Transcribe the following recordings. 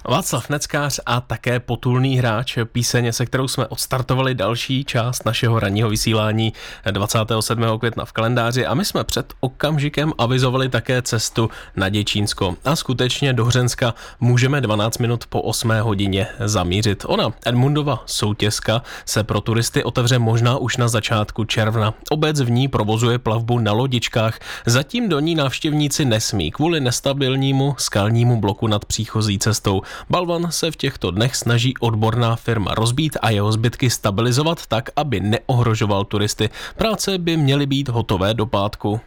Václav Neckář a také Potulný hráč, píseň, se kterou jsme odstartovali další část našeho ranního vysílání 27. května v kalendáři a my jsme před okamžikem avizovali také cestu na Děčínsko a skutečně do Hřenska můžeme 12 minut po 8 hodině zamířit. Ona, Edmundova Soutězka, se pro turisty otevře možná už na začátku června. Obec v ní provozuje plavbu na lodičkách, zatím do ní návštěvníci nesmí kvůli nestabilnímu skalnímu bloku nad příchozí cestou. Balvan se v těchto dnech snaží odborná firma rozbít a jeho zbytky stabilizovat tak, aby neohrožoval turisty. Práce by měly být hotové do pátku.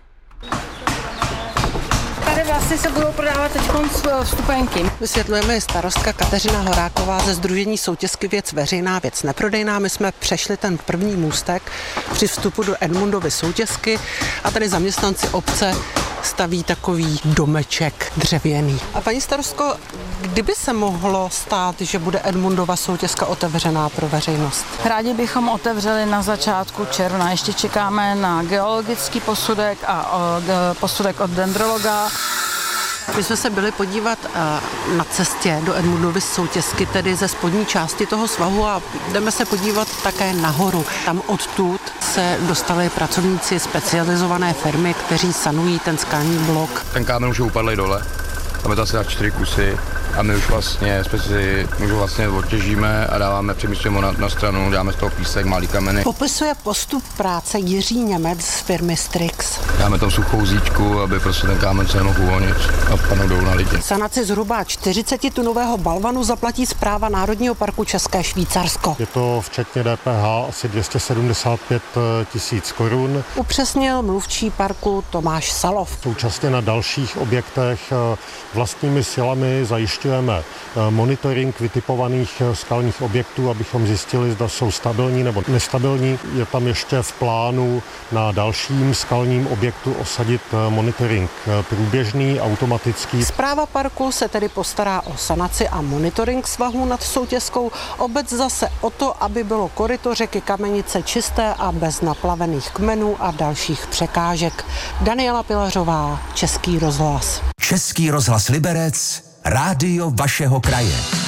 Tady vlastně se budou prodávat teď vstupenky. Vysvětlujeme starostka Kateřina Horáková ze Sdružení Soutězky věc veřejná, věc neprodejná. My jsme přešli ten první můstek při vstupu do Edmundovy Soutězky a tady zaměstnanci obce staví takový domeček dřevěný. A paní starostko, kdyby se mohlo stát, že bude Edmundova Soutězka otevřená pro veřejnost? Rádi bychom otevřeli na začátku června. Ještě čekáme na geologický posudek a posudek od dendrologa. My jsme se byli podívat na cestě do Edmundovy Soutězky, tedy ze spodní části toho svahu, a jdeme se podívat také nahoru. Tam odtud se dostali pracovníci specializované firmy, kteří sanují ten skalní blok. Ten kámen už je upadlý dole, tam je to asi na 4 kusy. A my už vlastně odtěžíme a dáváme, přemístujeme na stranu, dáme z toho písek, malý kameny. Popisuje postup práce Jiří Němec z firmy Strix. Dáme tam suchou zíčku, aby prostě ten kámen se nemohl uvolnit a padnou dolů na lidi. Sanaci zhruba 40tunového balvanu zaplatí Správa Národního parku České Švýcarsko. Je to včetně DPH asi 275 000 korun. Upřesnil mluvčí parku Tomáš Salov. Současně na dalších objektech vlastními silami zajišťujeme monitoring vytipovaných skalních objektů, abychom zjistili, zda jsou stabilní nebo nestabilní. Je tam ještě v plánu na dalším skalním objektu osadit monitoring průběžný, automatický. Správa parku se tedy postará o sanaci a monitoring svahu nad Soutězkou. Obec zase o to, aby bylo koryto řeky Kamenice čisté a bez naplavených kmenů a dalších překážek. Daniela Pilařová, Český rozhlas. Český rozhlas Liberec, rádio vašeho kraje.